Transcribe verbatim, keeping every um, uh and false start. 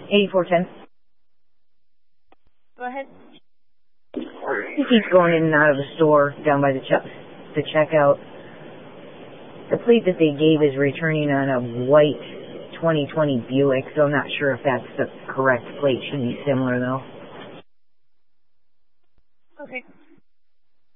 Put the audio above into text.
eighty-four ten. Go ahead. He keeps going in and out of the store down by the, ch- the checkout. The plate that they gave is returning on a white twenty twenty Buick, so I'm not sure if that's the correct plate. Should be similar, though. Okay.